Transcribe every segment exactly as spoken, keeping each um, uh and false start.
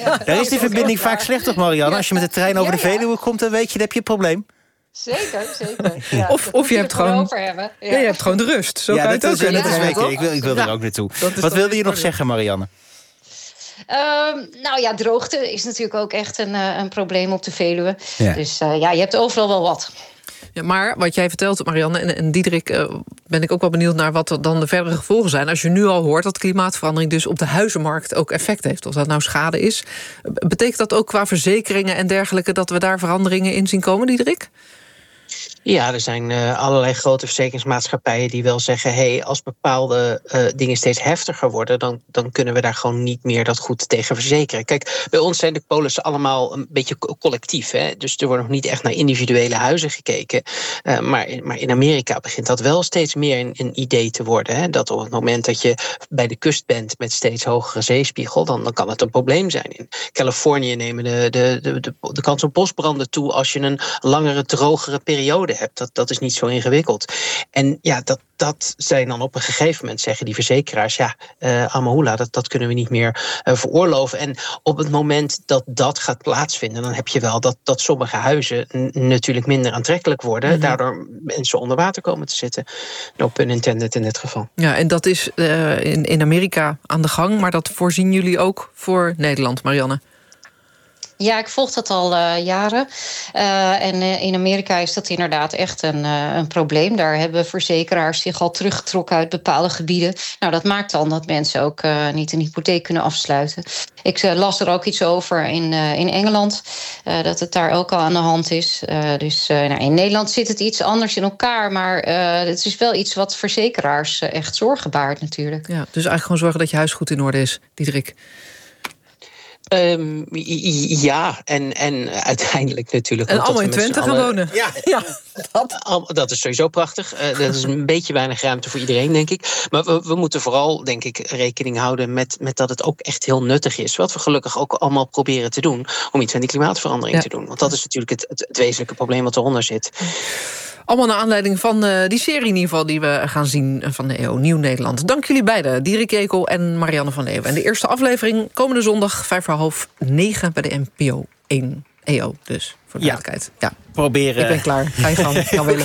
Ja. Daar is die verbinding vaak slecht, toch, Marianne? Ja. Als je met de trein over ja, ja. de Veluwe komt, dan weet je, dan heb je een probleem. Zeker, zeker. Ja, of of je, je hebt gewoon hebben. Ja. Ja, je hebt gewoon de rust. Zo ja, kan dat, het ook is, dat is zeker. Ik wil, ik wil ja. er ook naartoe. Wat wilde je nog zeggen, Marianne? Um, nou ja, droogte is natuurlijk ook echt een, uh, een probleem op de Veluwe. Ja. Dus uh, ja, je hebt overal wel wat. Ja, maar wat jij vertelt, Marianne en, en Diederik, uh, ben ik ook wel benieuwd naar wat er dan de verdere gevolgen zijn. Als je nu al hoort dat klimaatverandering dus op de huizenmarkt ook effect heeft, of dat nou schade is. Betekent dat ook qua verzekeringen en dergelijke dat we daar veranderingen in zien komen, Diederik? Ja, er zijn uh, allerlei grote verzekeringsmaatschappijen die wel zeggen, hey, als bepaalde uh, dingen steeds heftiger worden, dan, dan kunnen we daar gewoon niet meer dat goed tegen verzekeren. Kijk, bij ons zijn de polissen allemaal een beetje collectief, hè? Dus er wordt nog niet echt naar individuele huizen gekeken. Uh, maar, maar in Amerika begint dat wel steeds meer een, een idee te worden. Hè? Dat op het moment dat je bij de kust bent met steeds hogere zeespiegel, dan, dan kan het een probleem zijn. In Californië nemen de, de, de, de, de kans op bosbranden toe als je een langere, drogere periode hebt. Dat, dat is niet zo ingewikkeld. En ja, dat, dat zijn dan op een gegeven moment zeggen die verzekeraars, ja, uh, Amahula, dat, dat kunnen we niet meer uh, veroorloven. En op het moment dat dat gaat plaatsvinden, dan heb je wel dat, dat sommige huizen n- natuurlijk minder aantrekkelijk worden, mm-hmm. daardoor mensen onder water komen te zitten. No pun intended in dit geval. Ja, en dat is uh, in, in Amerika aan de gang, maar dat voorzien jullie ook voor Nederland, Marianne? Ja, ik volg dat al uh, jaren. Uh, en uh, in Amerika is dat inderdaad echt een, uh, een probleem. Daar hebben verzekeraars zich al teruggetrokken uit bepaalde gebieden. Nou, dat maakt dan dat mensen ook uh, niet een hypotheek kunnen afsluiten. Ik uh, las er ook iets over in, uh, in Engeland, uh, dat het daar ook al aan de hand is. Uh, dus uh, nou, in Nederland zit het iets anders in elkaar, maar uh, het is wel iets wat verzekeraars uh, echt zorgen baart natuurlijk. Ja, dus eigenlijk gewoon zorgen dat je huis goed in orde is, Diederik. Um, ja, en, en uiteindelijk natuurlijk. En allemaal in Twente gaan wonen. Ja, ja dat. dat is sowieso prachtig. Uh, dat is een beetje weinig ruimte voor iedereen, denk ik. Maar we, we moeten vooral, denk ik, rekening houden met, met dat het ook echt heel nuttig is. Wat we gelukkig ook allemaal proberen te doen om iets aan die klimaatverandering ja. te doen. Want dat is natuurlijk het, het, het wezenlijke probleem wat eronder zit. Allemaal naar aanleiding van uh, die serie in ieder geval die we gaan zien van de E O Nieuw Nederland. Dank jullie beiden, Diederik Jekel en Marianne van Leeuwen. En de eerste aflevering komende zondag, vijf voor half negen bij de N P O één E O. Dus voor de duidelijkheid. Ja. ja. Proberen. Ik ben klaar. Ga je gang, Jan Willem.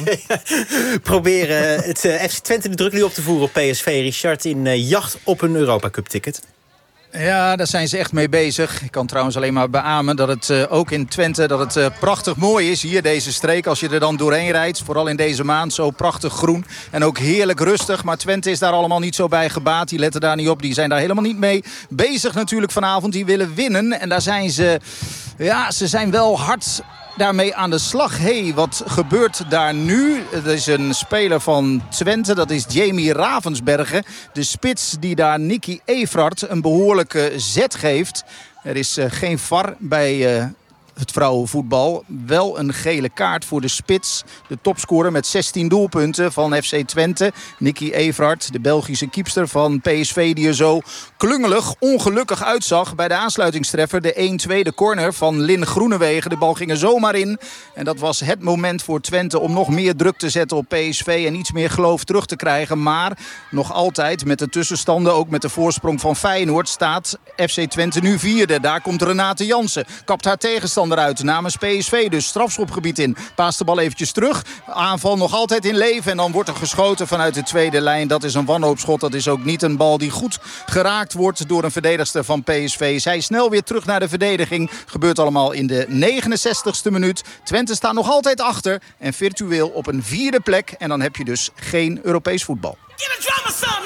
Proberen het uh, F C Twente de druk nu op te voeren op P S V. Richard in uh, jacht op een Europa Cup ticket. Ja, daar zijn ze echt mee bezig. Ik kan trouwens alleen maar beamen dat het uh, ook in Twente dat het uh, prachtig mooi is. Hier deze streek, als je er dan doorheen rijdt. Vooral in deze maand, zo prachtig groen. En ook heerlijk rustig. Maar Twente is daar allemaal niet zo bij gebaat. Die letten daar niet op. Die zijn daar helemaal niet mee bezig natuurlijk vanavond. Die willen winnen. En daar zijn ze... Ja, ze zijn wel hard daarmee aan de slag. Hé, hey, wat gebeurt daar nu? Het is een speler van Twente, dat is Jamie Ravensbergen. De spits die daar Nicky Everard een behoorlijke zet geeft. Er is uh, geen V A R bij... Uh, het vrouwenvoetbal. Wel een gele kaart voor de spits. De topscorer met zestien doelpunten van F C Twente. Nicky Everard, de Belgische keepster van P S V... die er zo klungelig, ongelukkig uitzag bij de aansluitingstreffer. De een-twee, de corner van Lin Groenewegen. De bal ging er zomaar in. En dat was het moment voor Twente om nog meer druk te zetten op P S V... en iets meer geloof terug te krijgen. Maar nog altijd met de tussenstanden, ook met de voorsprong van Feyenoord... staat F C Twente nu vierde. Daar komt Renate Jansen. Kapt haar tegenstander eruit namens P S V. Dus strafschopgebied in. Paast de bal eventjes terug. Aanval nog altijd in leven. En dan wordt er geschoten vanuit de tweede lijn. Dat is een wanhoopschot. Dat is ook niet een bal die goed geraakt wordt door een verdedigster van P S V. Zij snel weer terug naar de verdediging. Gebeurt allemaal in de negenenzestigste minuut. Twente staat nog altijd achter. En virtueel op een vierde plek. En dan heb je dus geen Europees voetbal.